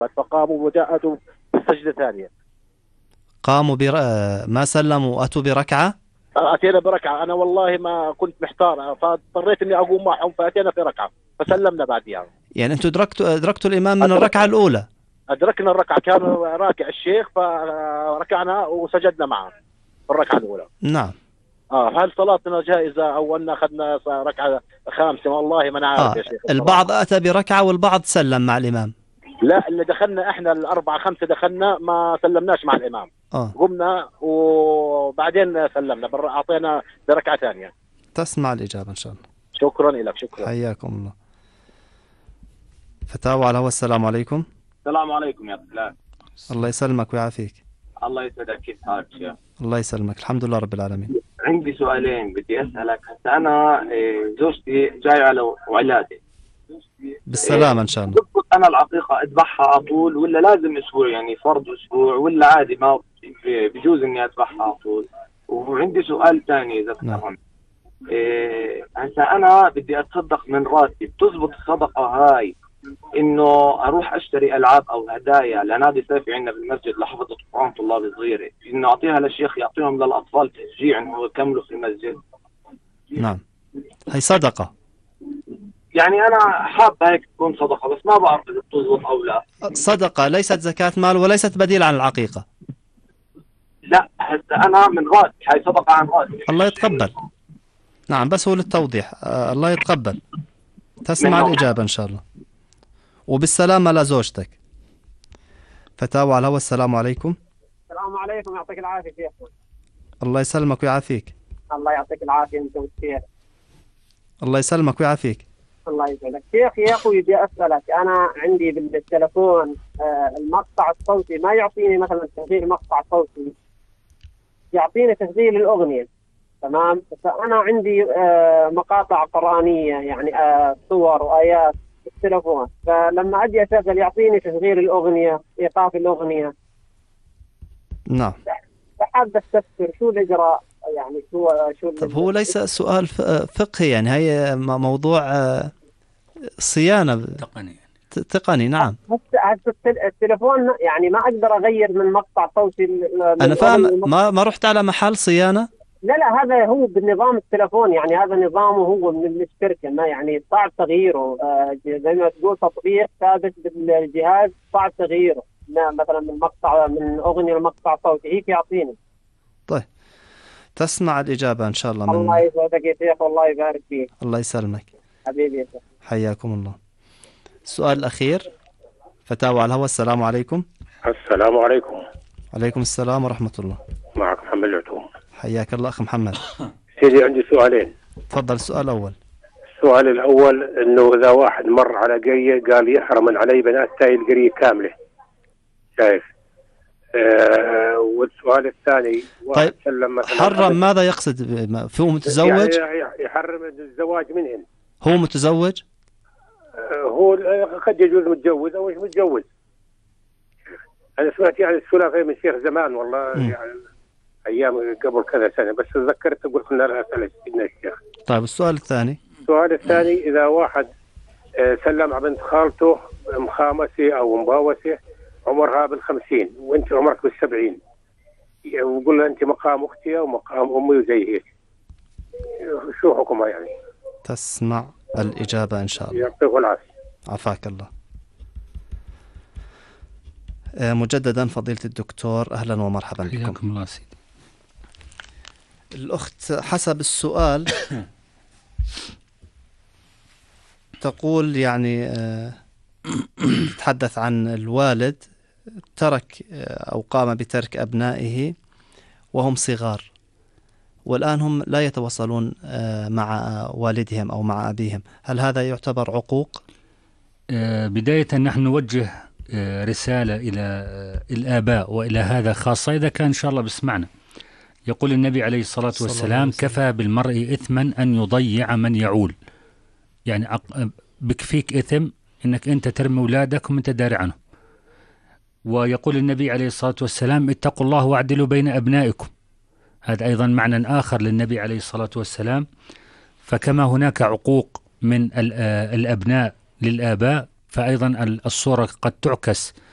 فقاموا وجاءوا بالسجدة ثانية. قاموا ما سلموا وأتوا بركعة. أتينا بركعة، أنا والله ما كنت محتار فاضطريت إني أقوم معهم، فأتينا في ركعة فسلمنا بعدها. يعني أنتم أدركتوا الإمام من الركعة الأولى؟ أدركنا الركعة، كان راكع الشيخ فركعنا وسجدنا معه في الركعة الأولى. نعم. هل صلاتنا جائزة أو أن أخذنا ركعة خامسة؟ والله ما نعرف يا شيخ. البعض أتى بركعة والبعض سلم مع الإمام. لا، اللي دخلنا إحنا الأربعة خمسة دخلنا ما سلمناش مع الإمام. قمنا وبعدين سلمنا أعطينا بركعة ثانية. تسمع الإجابة إن شاء الله. شكرا لك. شكرا. حياكم الله. فتاوى على الهواء. السلام عليكم. السلام عليكم يا فلان. الله يسلمك ويعافيك. الله يسعدك. كيف حالك شيخ؟ الله يسلمك، الحمد لله رب العالمين. عندي سؤالين بدي أسألك. هسه أنا زوجتي جاي على ولادة. بالسلامة إن شاء الله. بضبط أنا العقيقة أذبحها على طول ولا لازم أسبوع، يعني فرض أسبوع، ولا عادي ما بجوز إني أذبحها على طول؟ وعندي سؤال ثاني إذا تفهم. هسه أنا بدي أتصدق من راتبي، بتزبط الصدقة هاي إنه أروح أشتري ألعاب أو هدايا؟ لأن هذه صيفي عندنا بالمسجد لحفظة القرآن طلاب صغيرة، إنه أعطيها للشيخ يعطيهم للأطفال تشجيع إنه يكملوا في المسجد. نعم، هي صدقة. يعني أنا حابة هيك تكون صدقة، بس ما بعرف إذا بتزبط أو لا. صدقة ليست زكاة مال وليست بديل عن العقيقة. لا، هسه أنا من راتب، هاي صدقة عن راتب. الله يتقبل. نعم، بس هو للتوضيح. الله يتقبل. تسمع الإجابة إن شاء الله. وبالسلامة لزوجتك. فتاوى على الهواء. السلام عليكم. السلام عليكم، يعطيك العافية شيخ. الله يسلمك ويعافيك. الله يعطيك العافية أنت والشيخ. الله يسلمك ويعافيك. الله يسعدك شيخ. يا أخوي بدي أسألك، أنا عندي بالتلفون المقطع الصوتي ما يعطيني مثلا تشغيل مقطع صوتي، يعطيني تشغيل الأغنية. تمام. فأنا عندي مقاطع قرآنية، يعني صور وآيات في التلفون، فلما أجي أشغل يعطيني تشغيل الأغنية، إيقاف الأغنية. نعم. فحاب أستفسر شو الإجراء، يعني شو طب هو ليس سؤال فقهي، يعني هي موضوع صيانة تقني. نعم. هسه التلفون يعني ما أقدر أغير من مقطع صوتي. أنا فاهم. ما رحت على محل صيانة؟ لا هذا هو بالنظام التلفون، يعني هذا نظامه هو من الشركة، ما يعني صعب تغييره. زي ما تقول تطبيق ثابت بالجهاز صعب تغييره. مثلا من مقطع من أغنية لمقطع صوتي هيك يعطيني. طيب، تسمع الإجابة إن شاء الله. الله يسعدك يا شيخ، والله يبارك فيك. الله يسلمك حبيبي يا شيخ. حياكم الله. السؤال الأخير. فتاوى على الهواء. السلام عليكم. السلام عليكم. عليكم السلام ورحمة الله. معك محمد العتوم. حياك الله أخ محمد. سيدي عندي سؤالين. تفضل. السؤال الأول. السؤال الأول إنه إذا واحد مر على قرية قال يحرم من علي بنات تاي القرية كاملة، شايف؟ والسؤال الثاني، طيب حرم ماذا يقصد؟ هو متزوج؟ يعني يحرم الزواج منهن. هو متزوج؟ هو قد يجوز متجوز أو مش متجوز. أنا سمعت يعني السلافة من شيخ زمان والله، يعني أيام قبل كذا سنة، بس تذكرت قلت كنا لها سيدنا الشيخ. طيب السؤال الثاني. السؤال الثاني، إذا واحد سلم على بنت خالته مخامسة أو مباوسة عمرها بال50 وأنت عمرك بال70، وقول له أنت مقام أختي ومقام أمي وزي هيك، شو حكمها يعني؟ تسمع الإجابة إن شاء الله. يعطيك العافية. عافاك الله. مجددا فضيلة الدكتور، أهلا ومرحبا بكم. حياكم الله سيدي. الأخت حسب السؤال تقول يعني تتحدث عن الوالد ترك أو قام بترك أبنائه وهم صغار، والآن هم لا يتواصلون مع والدهم أو مع أبيهم، هل هذا يعتبر عقوق؟ بداية نحن نوجه رسالة إلى الآباء وإلى هذا خاصة إذا كان إن شاء الله بسمعنا. يقول النبي عليه الصلاة والسلام: كفى بالمرء إثما أن يضيع من يعول. يعني بكفيك إثم إنك أنت ترمي أولادك وأنت داري عنهم. ويقول النبي عليه الصلاة والسلام: اتقوا الله واعدلوا بين أبنائكم. هذا أيضا معنى آخر للنبي عليه الصلاة والسلام. فكما هناك عقوق من الأبناء للآباء، فأيضا الصورة قد تعكس